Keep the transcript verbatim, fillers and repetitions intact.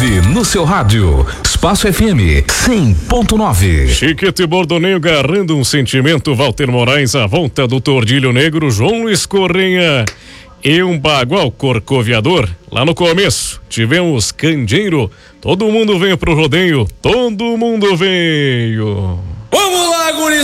nove no seu rádio. Espaço F M cem ponto nove. Chiquete Bordoneio agarrando um sentimento. Walter Moraes, a volta do Tordilho Negro. João Luiz Correnha e um bagual corcoviador. Lá no começo tivemos Candeeiro. Todo mundo veio pro rodeio. Todo mundo veio. Vamos lá, gurizada!